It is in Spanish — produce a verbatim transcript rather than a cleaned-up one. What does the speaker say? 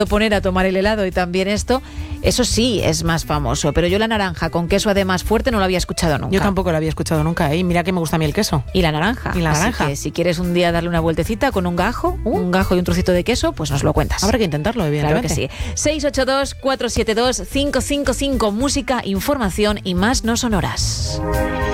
poner a tomar el helado y también esto, eso sí es más famoso, pero yo la naranja con queso además fuerte no lo había escuchado nunca. Yo tampoco lo había escuchado nunca, ¿eh? Mira que me gusta a mí el queso. Y la naranja. Y la Así naranja. que si quieres un día darle una vueltecita con un gajo, uh. un gajo y un trocito de queso, pues nos lo cuentas. Habrá que intentarlo, evidentemente. Claro que sí. seis ocho dos, cuatro siete dos, cinco cinco cinco, música, información y más no sonoras.